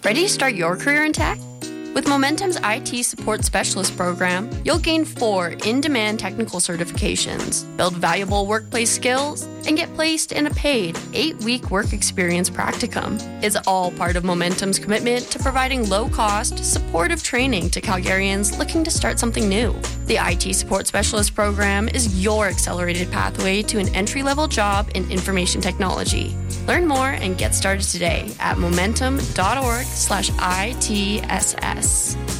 Ready to start your career in tech? With Momentum's IT Support Specialist program, you'll gain 4 in-demand technical certifications, build valuable workplace skills, and get placed in a paid 8-week work experience practicum. It's all part of Momentum's commitment to providing low-cost, supportive training to Calgarians looking to start something new. The IT Support Specialist program is your accelerated pathway to an entry-level job in information technology. Learn more and get started today at momentum.org/ITSS.